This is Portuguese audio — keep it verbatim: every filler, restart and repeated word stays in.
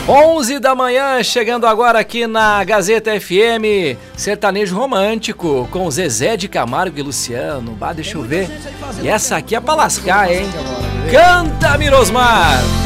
onze da manhã, chegando agora aqui na Gazeta F M, sertanejo romântico, com Zezé de Camargo e Luciano. Bah, deixa eu ver. E essa aqui é pra lascar, hein? Canta, Mirosmar!